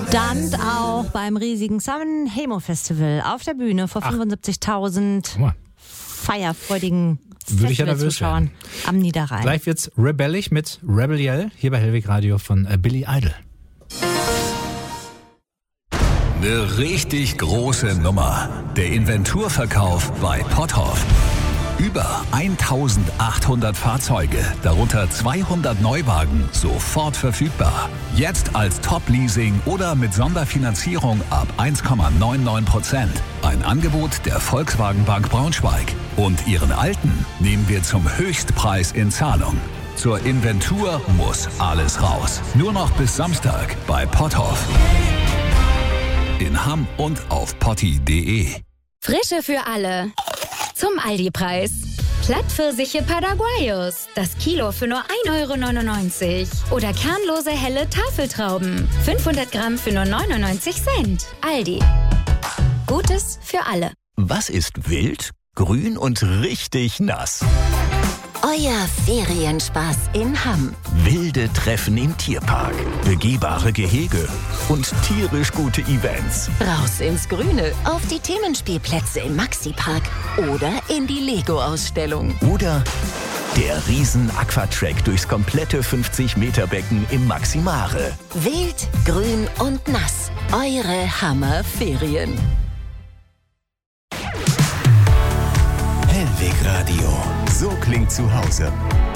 Stand auch beim riesigen San Hemo Festival auf der Bühne vor 75.000 feierfreudigen Festivalzuschauern am Niederrhein. Gleich wird's rebellisch mit Rebel Yell hier bei Hellweg Radio von Billy Idol. Eine richtig große Nummer. Der Inventurverkauf bei Potthoff. Über 1800 Fahrzeuge, darunter 200 Neuwagen, sofort verfügbar. Jetzt als Top-Leasing oder mit Sonderfinanzierung ab 1,99%. Ein Angebot der Volkswagen Bank Braunschweig. Und Ihren alten nehmen wir zum Höchstpreis in Zahlung. Zur Inventur muss alles raus. Nur noch bis Samstag bei Potthoff. In Hamm und auf potti.de. Frische für alle. Zum Aldi-Preis. Plattpfirsiche Paraguayos. Das Kilo für nur 1,99 €. Oder kernlose helle Tafeltrauben. 500 Gramm für nur 99 Cent. Aldi. Gutes für alle. Was ist wild, grün und richtig nass? Euer Ferienspaß in Hamm. Wilde Treffen im Tierpark, begehbare Gehege und tierisch gute Events. Raus ins Grüne, auf die Themenspielplätze im Maxi-Park oder in die Lego-Ausstellung. Oder der Riesen-Aquatrack durchs komplette 50-Meter-Becken im Maximare. Wild, grün und nass. Eure Hammerferien. Hellweg Radio. So klingt zu Hause.